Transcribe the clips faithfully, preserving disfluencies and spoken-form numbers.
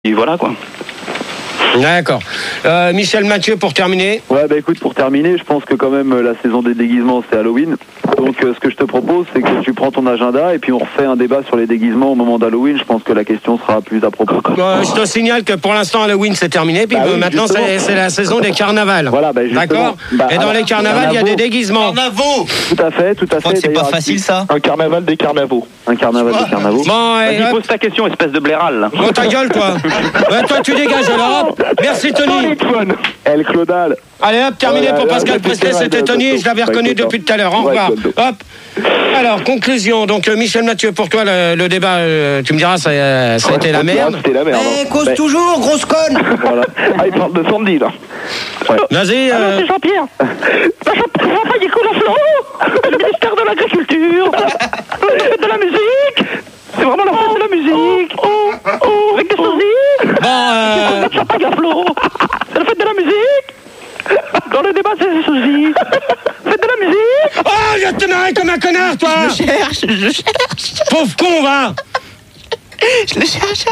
et voilà quoi. D'accord. Euh, Michel Mathieu pour terminer. Ouais, bah écoute, pour terminer, je pense que quand même la saison des déguisements c'est Halloween. Donc euh, ce que je te propose, c'est que tu prends ton agenda et puis on refait un débat sur les déguisements au moment d'Halloween. Je pense que la question sera plus à propos. Euh, je te signale que pour l'instant Halloween c'est terminé, puis bah euh, oui, maintenant c'est, c'est la saison des carnavals. Voilà, bah d'accord. Bah, et dans alors, les carnavals il y a des déguisements. Carnavaux. Tout à fait, tout à fait. C'est pas facile ça. Un carnaval des carnavaux. Un carnaval des carnavaux. Bon, et, Vas-y, hop. pose ta question, espèce de blairal. Bon, ta gueule, toi. Ouais, toi, tu dégages alors. Merci, Tony. El Claudal. Allez, hop, terminé Voilà, pour là, Pascal là, Prestet. c'est C'était vrai, Tony. ouais, Je l'avais ouais, reconnu ouais, depuis tout à l'heure. Au ouais, revoir. ouais, Hop. Alors, conclusion. Donc, euh, Michel Mathieu, pour toi, le, le débat, euh, tu me diras, ça, euh, ça a été la merde. C'était la merde. Eh, hein. cause Mais- toujours, grosse conne. Voilà. Ah, il parle de Sandy, là. Ouais. Vas-y. euh, C'est Jean-Pierre. La champagne coule à flot. Le ministère de l'Agriculture. De la musique. C'est vraiment la fête de la musique. Oh, oh, avec des sosies. Bon, euh, Le champagne à flot. C'est la fête de la musique. Dans le débat, c'est les sosies. Fête de la musique. oh, je te marre comme un connard, toi. Je cherche, je cherche, Pauvre con, va. je le cherche.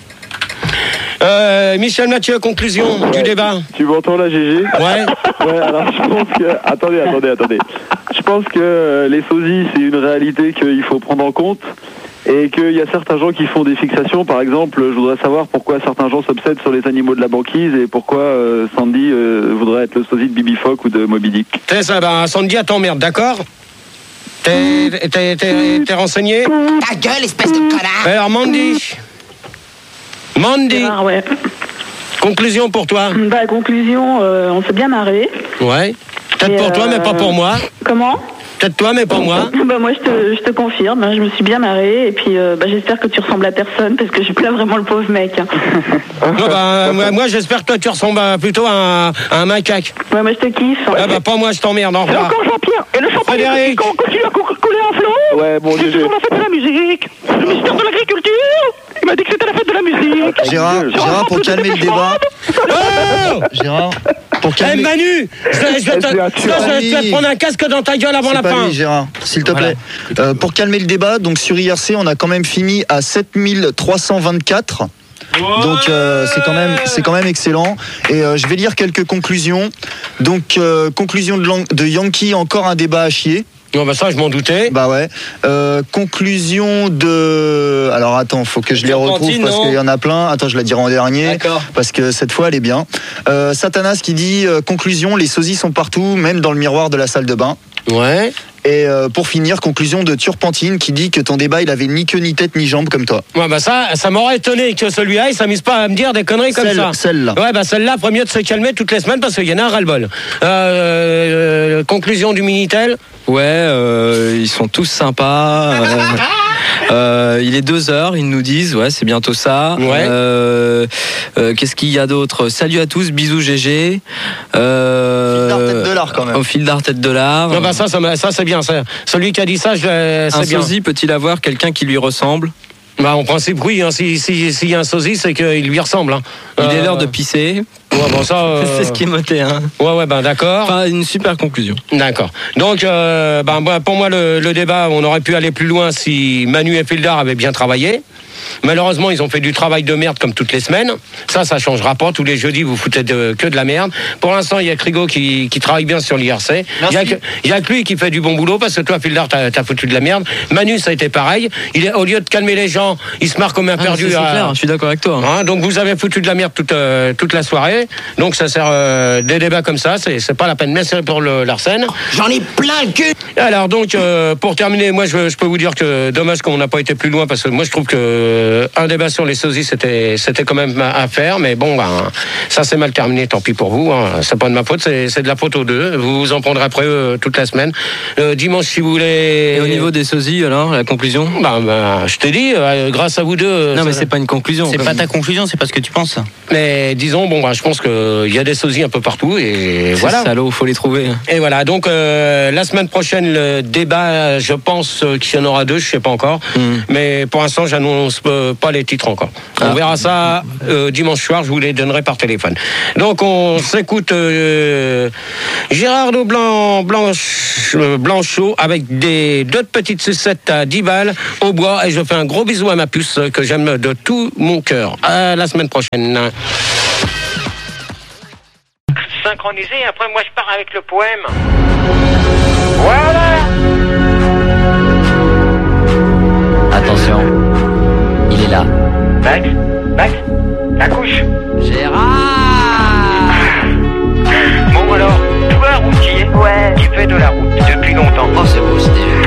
Euh, Michel Mathieu, conclusion du débat. Tu m'entends là, G G? Ouais. Ouais, alors je pense que... Attendez, attendez, attendez. Je pense que euh, les sosies, c'est une réalité qu'il faut prendre en compte et qu'il y a certains gens qui font des fixations. Par exemple, je voudrais savoir pourquoi certains gens s'obsèdent sur les animaux de la banquise et pourquoi euh, Sandy euh, voudrait être le sosie de Bibi Fock ou de Moby Dick. T'es ça, ben, Sandy, à t'emmerde, d'accord. T'es, t'es, t'es, t'es renseigné. Ta gueule, espèce de connard. Alors, Mandy. Mandy, Ah ouais. conclusion pour toi. Bah conclusion, euh, on s'est bien marré. Ouais. Peut-être Et, pour toi, euh, mais pas pour moi. Comment? Peut-être toi, mais pas moi. Bah moi je te, je te confirme, hein, je me suis bien marrée et puis euh, bah, j'espère que tu ressembles à personne parce que je plains vraiment le pauvre mec. Hein. Non, bah, moi, moi, j'espère que toi, tu ressembles à- plutôt à un, à un macaque. Ouais, moi je te kiffe. Ah bah, pas moi, je t'emmerde. Au Et revoir. encore Jean-Pierre. Et le champagne Frédéric. qui continue à cou- couler en flot. Ouais, bon, C'est G G. toujours la fête de la musique. Le ministère de l'Agriculture. Il m'a dit que c'était la fête de la musique. Gérard, Gérard, pour calmer le débat. Oh Gérard, pour Eh, calmer. Manu, je vais, je vais te, C'est un je vais- je vais te tueur. prendre un casque dans ta gueule avant C'est la pas fin. lui, Gérard, s'il te Voilà. plaît. Euh, pour calmer le débat, donc sur I R C, on a quand même fini à sept mille trois cent vingt-quatre. Donc euh, c'est quand même c'est quand même excellent et euh, je vais lire quelques conclusions. Donc euh, conclusion de, Lan- de Yankee, encore un débat à chier. Non, bah, ça, je m'en doutais. Bah ouais. Euh, conclusion de. Alors attends, faut que je les retrouve Turpentine, parce non qu'il y en a plein. Attends, je la dirai en dernier. D'accord. Parce que cette fois, elle est bien. Euh, Satanas qui dit euh, conclusion, les sosies sont partout, même dans le miroir de la salle de bain. Ouais. Et euh, pour finir, conclusion de Turpentine qui dit que ton débat, il avait ni queue, ni tête, ni jambe comme toi. Ouais, bah, ça, ça m'aurait étonné que celui-là, il s'amuse pas à me dire des conneries comme Celle- ça. Celle-là. Ouais, bah, celle-là, faut mieux de se calmer toutes les semaines parce qu'il y en a un ras-le-bol. Euh, euh, conclusion du Minitel. Ouais, euh, ils sont tous sympas. euh, euh, il est deux heures, ils nous disent, ouais, c'est bientôt ça. Ouais. Euh, euh, qu'est-ce qu'il y a d'autre? Salut à tous, bisous G G. Euh, Fil d'art, tête de l'art, quand même. Au fil d'art, tête de l'art. Non, bah, ça, ça, m'a- ça, c'est bien. Ça. Celui qui a dit ça, je, Un c'est bien. sosie peut-il avoir quelqu'un qui lui ressemble? Bah, en principe, oui. Hein, si, si, s'il y a un sosie, c'est qu'il lui ressemble. Hein. Il est Euh, l'heure de pisser. Ouais, bon, ça. euh, C'est ce qui est noté. Hein. Ouais, ouais, ben d'accord. Enfin, une super conclusion. D'accord. Donc, euh, ben, moi, pour moi, le, le débat, on aurait pu aller plus loin si Manu et Fildar avaient bien travaillé. Malheureusement, ils ont fait du travail de merde comme toutes les semaines. Ça, ça changera pas. Tous les jeudis, vous foutez de, que de la merde. Pour l'instant, il y a Crigo qui, qui travaille bien sur l'I R C. Il y a que- il y a que lui qui fait du bon boulot parce que toi, Fildar, t'as, t'as foutu de la merde. Manu, ça a été pareil. Il est, au lieu de calmer les gens, il se marre comme un Ah, perdu. c'est, c'est à- clair, je suis d'accord avec toi. Hein, donc vous avez foutu de la merde toute, euh, toute la soirée. Donc ça sert euh, des débats comme ça, c'est, c'est pas la peine. Merci pour le, l'Arsène. J'en ai plein le cul. Alors donc euh, pour terminer, moi je, je peux vous dire que dommage qu'on n'a pas été plus loin parce que moi je trouve que euh, un débat sur les sosies c'était, c'était quand même à faire, mais bon ben, ça c'est mal terminé, tant pis pour vous. Hein. C'est pas de ma faute, c'est, c'est de la faute aux deux. Vous vous en prendrez après eux toute la semaine. Euh, dimanche si vous voulez. Et au niveau des sosies, alors, la conclusion? Ben, ben, je t'ai dit, euh, grâce à vous deux. euh, Non, mais ça- c'est pas une conclusion. C'est comme- pas ta conclusion, c'est pas ce que tu penses. Mais disons, bon, bah, je pense qu'il y a des sosies un peu partout et Ces voilà. salauds, faut les trouver. Et voilà, donc euh, la semaine prochaine, le débat, je pense qu'il y en aura deux, je sais pas encore. Mm. Mais pour l'instant, j'annonce euh, pas les titres encore. On Ah. verra ça euh, dimanche soir, je vous les donnerai par téléphone. Donc on s'écoute euh, Gérardo Blanc, Blanche, euh, Blanchot avec des d'autres petites sucettes à dix balles au bois, et je fais un gros bisou à ma puce euh, que j'aime de tout mon cœur. À la semaine prochaine. Synchronisé, après moi je pars avec le poème. Voilà. Attention, il est là. Max, Max, la couche. Gérard! Bon alors, toi routier, Ouais. qui fait de la route depuis longtemps. Oh, c'est beau, c'était